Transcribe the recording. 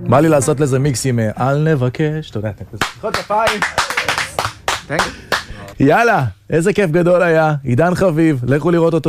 בא לי לעשות לזה מיקסים, אל נבקש, אתה יודע, תחוד כפיים. יאללה, איזה כיף גדול היה, עידן חביב, לכו לראות אותו